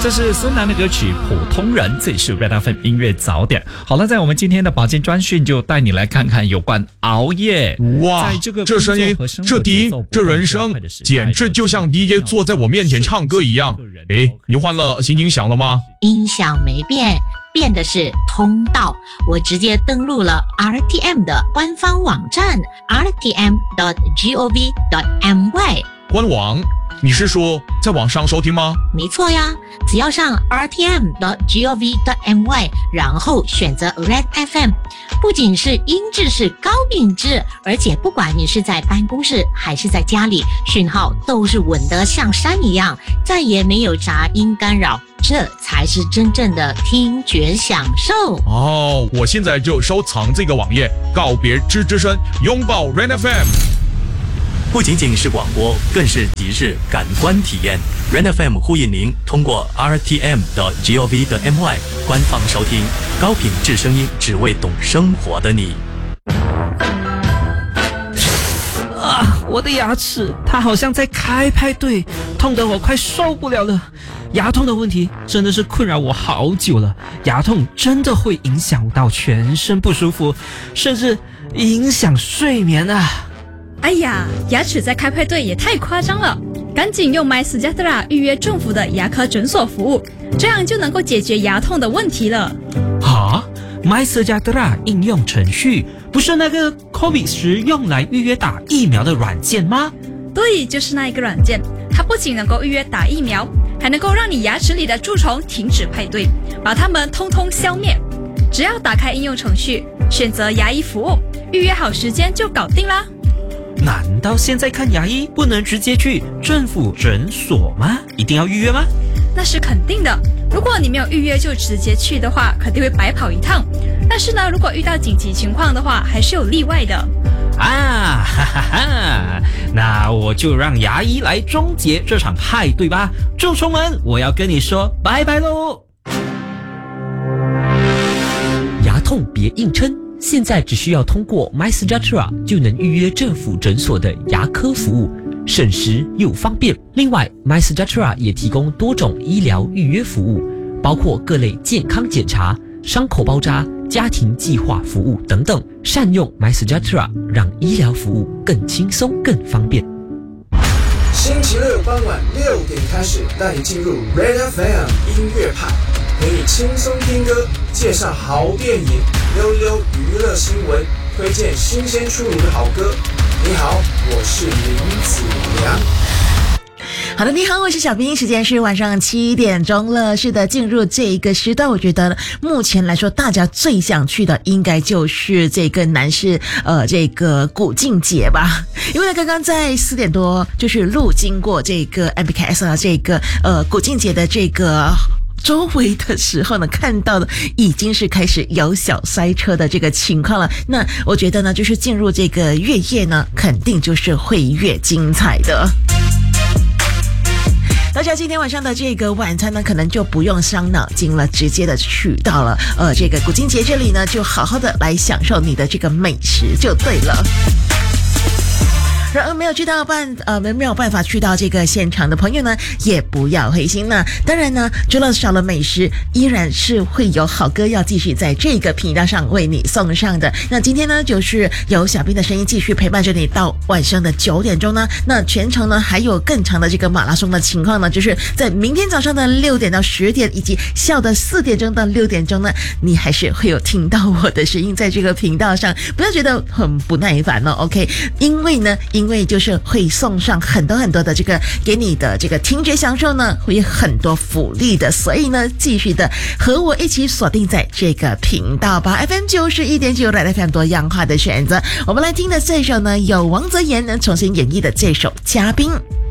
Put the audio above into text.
这是孙楠的歌曲《普通人》，这里是 Red FM 音乐早点。好了，在我们今天的保健专讯就带你来看看有关熬夜。 哇，这声音，这低音，这人声，简直就像 DJ 坐在我面前唱歌一样。诶，你换了新音响了吗？ 音响没变，变的是通道。我直接登录了 RTM 的官方网站 rtm.gov.my 官网。你是说在网上收听吗？ 没错呀，只要上 rtm.gov.my 然后选择 Red FM， 不仅是音质是高品质，而且不管你是在办公室还是在家里，讯号都是稳得像山一样，再也没有杂音干扰，这才是真正的听觉享受。 哦，我现在就收藏这个网页，告别吱吱声，拥抱 Red FM。 不仅仅是广播，更是即时感官体验。Red FM 呼应您通过 rtm.gov.my 官方收听高品质声音，只为懂生活的你。 我的牙齿它好像在开派对，痛得我快受不了了。牙痛的问题真的是困扰我好久了，牙痛真的会影响到全身不舒服，甚至影响睡眠啊。 哎呀，牙齿在开派对也太夸张了，赶紧用 MySejahtera 预约政府的牙科诊所服务，这样就能够解决牙痛的问题了。 啊 MySejahtera 应用程序不是那个 COVID 时用来预约打疫苗的软件吗？ 对，就是那一个软件，它不仅能够预约打疫苗，还能够让你牙齿里的蛀虫停止派对，把它们通通消灭。只要打开应用程序，选择牙医服务，预约好时间就搞定啦。 难道现在看牙医不能直接去政府诊所吗？一定要预约吗？ 那是肯定的，如果你没有预约就直接去的话，肯定会白跑一趟。但是呢，如果遇到紧急情况的话，还是有例外的。 啊，哈哈哈！那我就让牙医来终结这场派对吧。蛀虫们，我要跟你说拜拜喽！ 牙痛别硬撑。现在只需要通过 MySejahtera 就能预约政府诊所的牙科服务，省时又方便。另外 MySejahtera 也提供多种医疗预约服务，包括各类健康检查、伤口包扎、家庭计划服务等等。善用 MySejahtera， 让医疗服务更轻松、更方便。 星期六傍晚6点开始，带你进入 Red FM 音乐派，陪你轻松听歌，介绍好电影，溜溜娱乐新闻，推荐新鲜出炉的好歌。你好，我是林子良。 好的，你好，我是小兵，时间是晚上7点钟了。是的，进入这一个时段，我觉得目前来说，大家最想去的应该就是这个南市这个古晋节吧。因为刚刚在4点多，就是路经过这个 MBKS 啊，这个古晋节的这个周围的时候呢，看到的已经是开始有小塞车的这个情况了。那我觉得呢，就是进入这个月夜呢，肯定就是会越精彩的。大家今天晚上的这个晚餐呢，可能就不用伤脑筋了，直接的去到了这个古晋节这里呢，就好好的来享受你的这个美食就对了。然而没有办法去到这个现场的朋友呢，也不要灰心呢。当然呢，除了少了美食，依然是会有好歌要继续在这个频道上为你送上的。那今天呢，就是由小兵的声音继续陪伴着你到晚上的9点钟呢。那全程呢还有更长的这个马拉松的情况呢，就是在明天早上的6点到10点，以及下午的4点钟到6点钟呢，你还是会有听到我的声音在这个频道上，不要觉得很不耐烦哦 ，OK？ 因为就是会送上很多的这个给你的这个听觉享受呢，会有很多福利的，所以呢，继续的和我一起锁定在这个频道吧 ，FM 91.9 Red FM 多样化的选择。我们来听的这首呢，有王泽言能重新演绎的这首《嘉宾》。